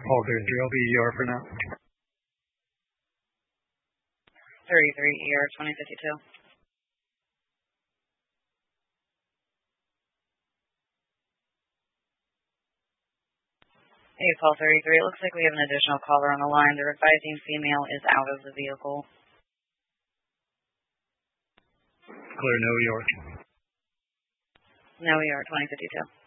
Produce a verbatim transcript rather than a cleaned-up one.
Call thirty-three, I'll be E R for now. thirty-three, E R twenty fifty-two. Hey, call thirty-three. It looks like we have an additional caller on the line. The advising female is out of the vehicle. Clear, no E R. No E R twenty fifty-two.